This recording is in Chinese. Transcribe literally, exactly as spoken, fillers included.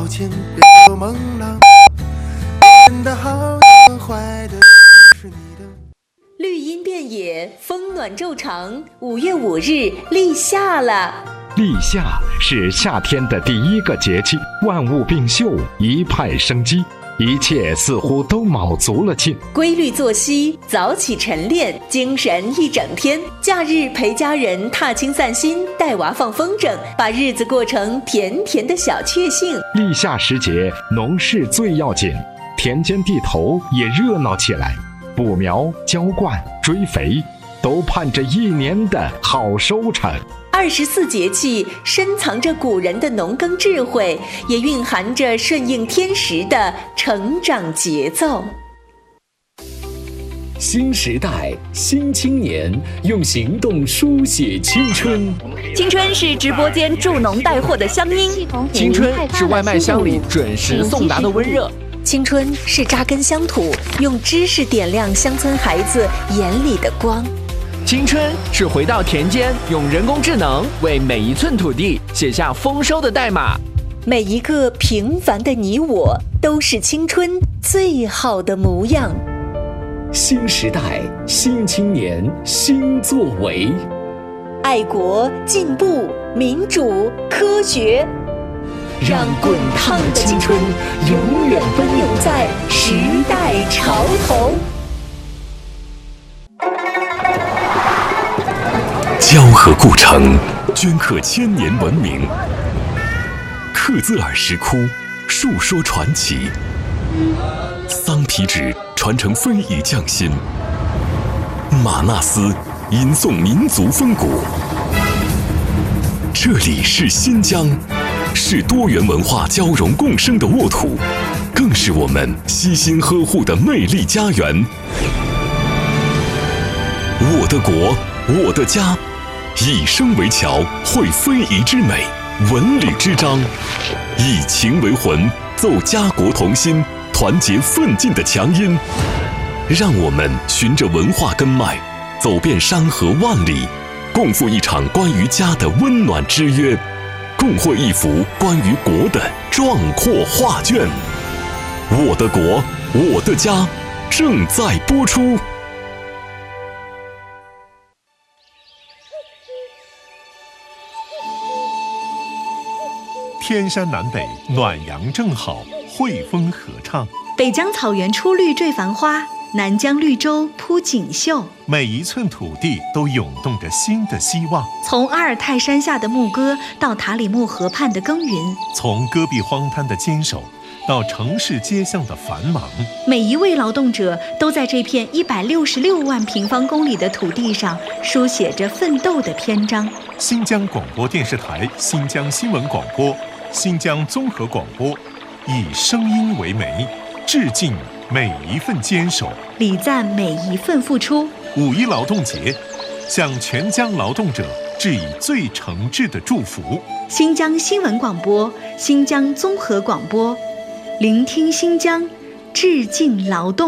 抱歉，别说梦了，人的好的坏的是你的。 绿荫遍野，风暖昼长，五月五日立夏了。 立夏是夏天的第一个节气，万物并秀，一派生机，一切似乎都卯足了劲。 规律作息，早起晨练，精神一整天。假日陪家人踏青散心，带娃放风筝，把日子过成甜甜的小确幸。 立夏时节，农事最要紧，田间地头也热闹起来，补苗、浇灌、追肥，都盼着一年的好收成。 二十四节气深藏着古人的农耕智慧，也蕴含着顺应天时的成长节奏。 新时代，新青年，用行动书写青春。 青春是直播间助农带货的乡音， 青春是外卖箱里准时送达的温热， 青春是扎根乡土，用知识点亮乡村孩子眼里的光。 青春是回到田间，用人工智能为每一寸土地写下丰收的代码。 每一个平凡的你我，都是青春最好的模样。 新时代，新青年，新作为。 爱国、进步、民主、科学，让滚烫的青春永远奔涌在时代潮头。 交河故城，镌刻千年文明；克孜尔石窟，述说传奇；桑皮纸传承非遗匠心；玛纳斯吟诵民族风骨。这里是新疆，是多元文化交融共生的沃土，更是我们悉心呵护的魅力家园。我的国，我的家。以声为桥，绘非遗之美，文旅之章；以情为魂，奏家国同心，团结奋进的强音。让我们循着文化根脉，走遍山河万里，共赴一场关于家的温暖之约，共绘一幅关于国的壮阔画卷。我的国，我的家，正在播出。 天山南北，暖阳正好，汇风合唱。 北疆草原出绿缀繁花，南疆绿洲铺锦绣。 每一寸土地都涌动着新的希望。 从阿尔泰山下的牧歌，到塔里木河畔的耕耘； 从戈壁荒滩的坚守，到城市街巷的繁忙。 每一位劳动者都在这片一百六十六万平方公里的土地上书写着奋斗的篇章。 新疆广播电视台、新疆新闻广播、新疆综合广播，以声音为媒，致敬每一份坚守， 礼赞每一份付出。 五一劳动节，向全疆劳动者致以最诚挚的祝福。 新疆新闻广播、新疆综合广播，聆听新疆，致敬劳动。